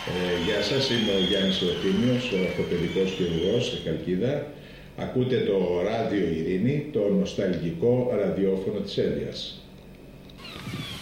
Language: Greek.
Γεια σας, είμαι ο Γιάννης Ορθήμιος, ο orthopedικός χειρουργός σε Χαλκίδα. Ακούτε το Ράδιο Ειρήνη, το νοσταλγικό ραδιόφωνο της Ένδειας.